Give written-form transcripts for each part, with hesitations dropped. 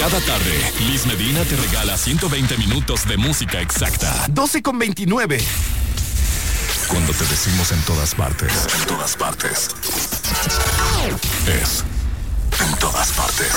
Cada tarde, Liz Medina te regala 120 minutos de música exacta. 12:29. Cuando te decimos en todas partes, es en todas partes.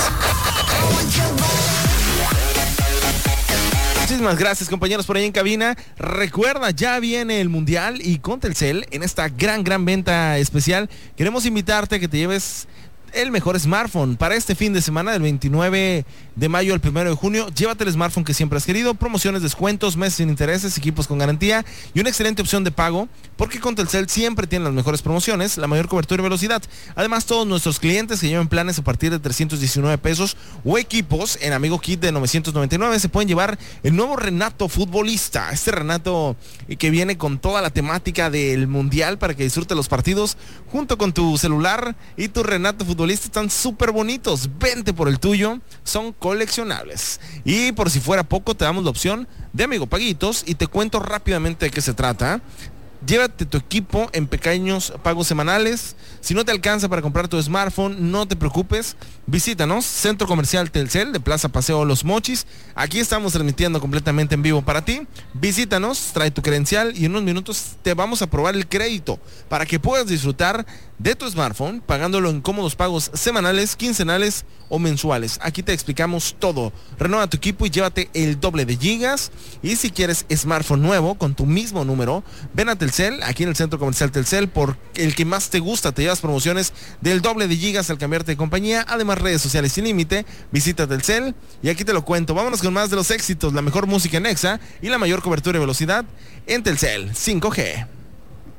Muchísimas gracias, compañeros, por ahí en cabina. Recuerda, ya viene el Mundial y con Telcel, en esta gran venta especial, queremos invitarte a que te lleves el mejor smartphone para este fin de semana del 29 de mayo al 1 de junio. Llévate el smartphone que siempre has querido, promociones, descuentos, meses sin intereses, equipos con garantía y una excelente opción de pago, porque con Telcel siempre tienen las mejores promociones, la mayor cobertura y velocidad. Además, todos nuestros clientes que lleven planes a partir de 319 pesos o equipos en Amigo Kit de 999 se pueden llevar el nuevo Renato Futbolista. Este Renato que viene con toda la temática del Mundial para que disfrutes los partidos junto con tu celular, y tu Renato Futbolista están súper bonitos. Vente por el tuyo, son coleccionables. Y por si fuera poco, te damos la opción de Amigo Paguitos y te cuento rápidamente de qué se trata. Llévate tu equipo en pequeños pagos semanales. Si no te alcanza para comprar tu smartphone, no te preocupes. Visítanos, Centro Comercial Telcel de Plaza Paseo Los Mochis. Aquí estamos transmitiendo completamente en vivo para ti. Visítanos, trae tu credencial y en unos minutos te vamos a aprobar el crédito para que puedas disfrutar de tu smartphone pagándolo en cómodos pagos semanales, quincenales o mensuales. Aquí te explicamos todo. Renueva tu equipo y llévate el doble de gigas. Y si quieres smartphone nuevo con tu mismo número, ven a Telcel, aquí en el Centro Comercial Telcel, por el que más te gusta. Te llevas promociones del doble de gigas al cambiarte de compañía. Además, redes sociales sin límite. Visita Telcel y aquí te lo cuento. Vámonos con más de los éxitos, la mejor música en Exa y la mayor cobertura y velocidad en Telcel 5G.